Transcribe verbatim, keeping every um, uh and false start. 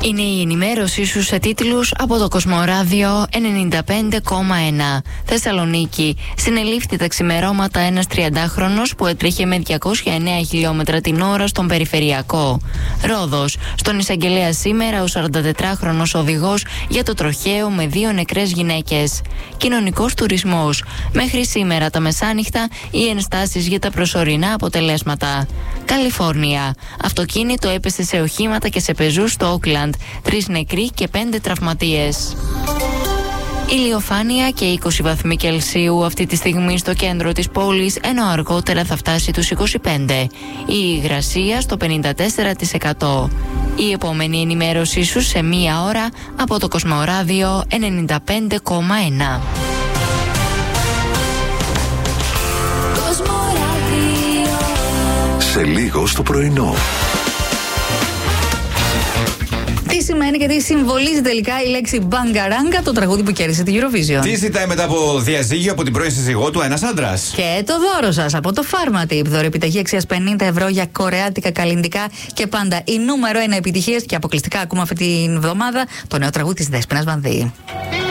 Είναι η ενημέρωσή σου σε τίτλους από το Κοσμοράδιο ενενήντα πέντε κόμμα ένα. Θεσσαλονίκη. Συνελήφθη τα ξημερώματα ένας τριαντάχρονος που έτρεχε με διακόσια εννέα χιλιόμετρα την ώρα στον περιφερειακό. Ρόδος. Στον εισαγγελέα σήμερα ο σαραντατετράχρονος οδηγός για το τροχαίο με δύο νεκρές γυναίκες. Κοινωνικός τουρισμός. Μέχρι σήμερα τα μεσάνυχτα οι ενστάσεις για τα προσωρινά αποτελέσματα. Καλιφόρνια. Αυτοκίνητο έπεσε σε οχήματα και σε πεζούς στο Όκλαντ. Τρεις νεκροί και πέντε τραυματίες. Ηλιοφάνεια και είκοσι βαθμοί Κελσίου αυτή τη στιγμή στο κέντρο της πόλης, ενώ αργότερα θα φτάσει τους είκοσι πέντε. Η υγρασία στο πενήντα τέσσερα τοις εκατό. Η επόμενη ενημέρωσή σου σε μία ώρα από το Κοσμοράδιο ενενήντα πέντε κόμμα ένα. Σε λίγο στο πρωινό. Τι σημαίνει και τι συμβολίζει τελικά η λέξη Μπαγκαράγκα, το τραγούδι που κέρδισε τη Eurovision. Τι ζητάει μετά από διαζύγιο από την πρώην σύζυγό του ένας άντρας. Και το δώρο σας από το Pharmatip. Δωρεπιταγή αξίας πενήντα ευρώ για κορεάτικα καλλυντικά και πάντα η νούμερο ένα επιτυχίες. Και αποκλειστικά ακούμε αυτή την εβδομάδα το νέο τραγούδι της Δέσποινας Βανδύ.